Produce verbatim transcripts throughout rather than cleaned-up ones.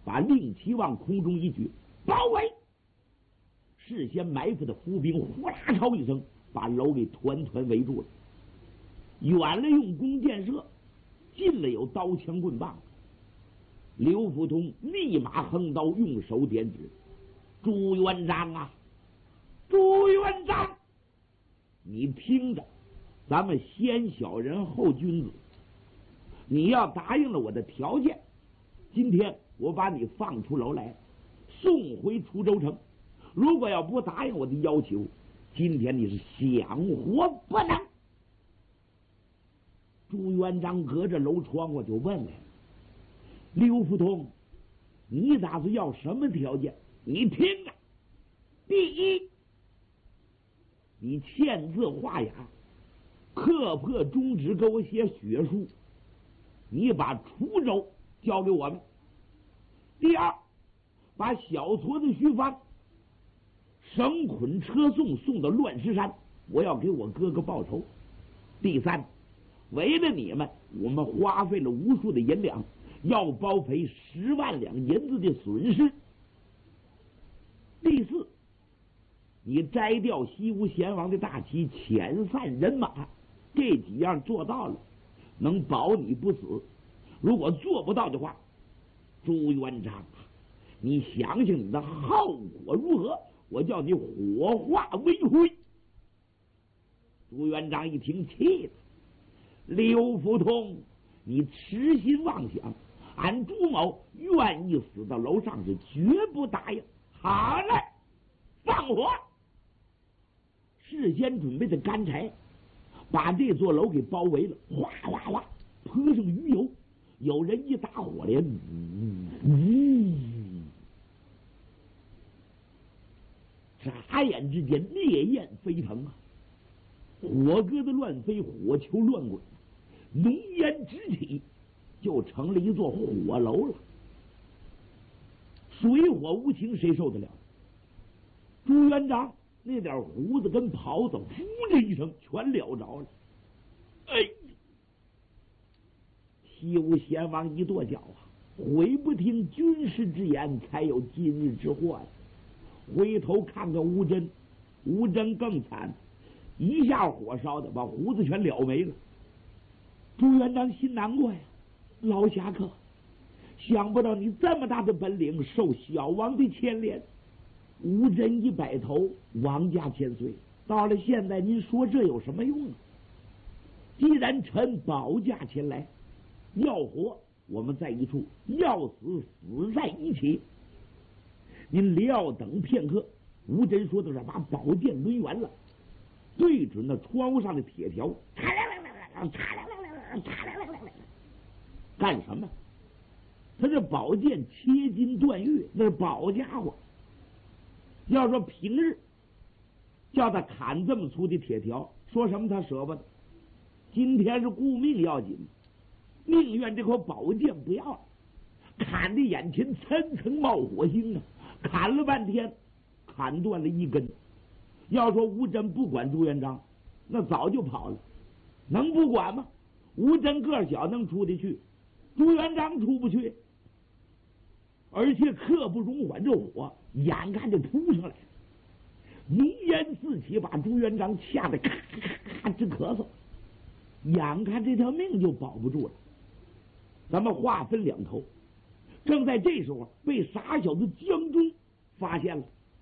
把令旗往空中一举，包围。事先埋伏的伏兵呼啦朝一声，把楼给团团围住了。远了用弓箭射，近了有刀枪棍棒。刘福通立马横刀，用手点指：“朱元璋啊，朱元璋，你听着，咱们先小人后君子，你要答应了我的条件，今天我把你放出楼来，送回滁州城。如果要不答应我的要求，今天你是想活不能。”朱元璋隔着楼窗户就问了：“刘福通，你打算要什么条件？你听啊！第一，你签字画押，刻破中指，给我写血书，你把滁州交给我们。第二，把小矬子徐芳绳捆车送送到乱石山，我要给我哥哥报仇。第三，为了你们，我们花费了无数的银两，要包赔十万两银子的损失。第四，你摘掉西吴贤王的大旗，遣散人马，这几样做到了，能保你不死。如果做不到的话，朱元璋，你想想你的后果如何？我叫你火化为灰。朱元璋一听，气了：“刘福通，你痴心妄想，俺朱某愿意死到楼上，是绝不答应。好嘞，放火！”事先准备的干柴把这座楼给包围了，哗哗哗泼上鱼油，有人一打火连，嗯嗯，眨眼之间烈焰飞腾啊，火疙瘩乱飞，火球乱滚，浓烟直起，就成了一座火楼了。水火无情，谁受得了？朱元璋那点胡子跟袍子，呼的一声全燎着了。哎，西吴贤王一跺脚啊，悔不听军师之言，才有今日之祸呀！回头看看吴真，吴真更惨，一下火烧的把胡子全燎没了。朱元璋心难过呀，老侠客，想不到你这么大的本领，受小王的牵连。吴真一摆头，王家千岁，到了现在，您说这有什么用啊？既然臣保驾前来，要活我们在一处，要死死在一起。您料等片刻，吴真说的是把宝剑抡圆了，对准那窗户上的铁条，干什么？他这宝剑切金断玉，那是宝家伙。要说平日叫他砍这么粗的铁条，说什么他舍不得。今天是顾命要紧，宁愿这口宝剑不要了。砍的眼前层层冒火星啊！砍了半天，砍断了一根。要说吴真不管朱元璋，那早就跑了，能不管吗？吴真个小，能出得去，朱元璋出不去，而且刻不容缓，这火眼看就扑上来，浓烟四起，把朱元璋吓得咔咔咔直咳嗽，眼看这条命就保不住了。咱们话分两头，正在这时候，被傻小子江忠发现了。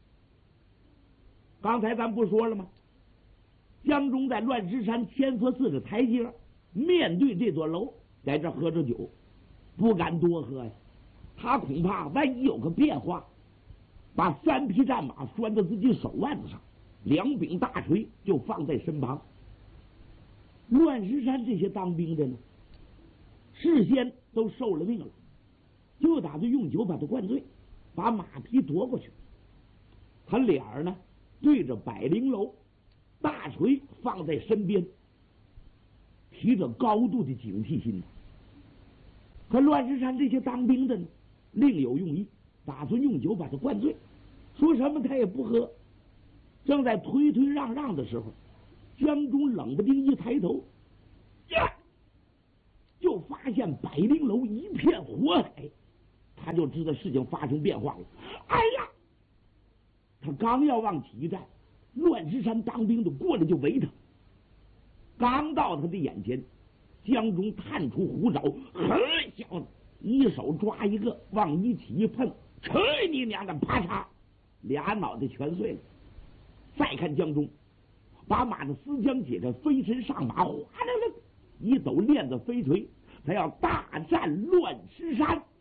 刚才咱不说了吗？江忠在乱石山千佛寺的台阶，面对这座楼，在这喝着酒，不敢多喝呀。他恐怕万一有个变化，把三匹战马拴在自己手腕子上，两柄大锤就放在身旁。乱石山这些当兵的呢，事先都受了命了，就打算用酒把他灌醉，把马匹夺过去。他脸儿呢对着百灵楼，大锤放在身边，提着高度的警惕心。可乱石山这些当兵的呢，另有用意，打算用酒把他灌醉，说什么他也不喝。正在推推让让的时候，江中冷不丁一抬头，呀，就发现百灵楼一片火海， 他就知道事情发生变化了。哎呀，他刚要往起一站，乱石山当兵的过来就围他。刚到他的眼前，江中探出虎爪，嘿，小子，一手抓一个，往一起一碰，去你娘的！啪嚓，俩脑袋全碎了。再看江中，把马的丝缰解开，飞身上马，哗啦啦，一抖链子飞锤，他要大战乱石山。